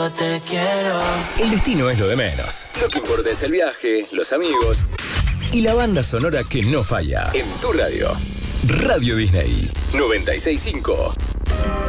yo te quiero. El destino es lo de menos. Lo que importa es el viaje, los amigos y la banda sonora que no falla. En tu radio. Radio Disney 96.5.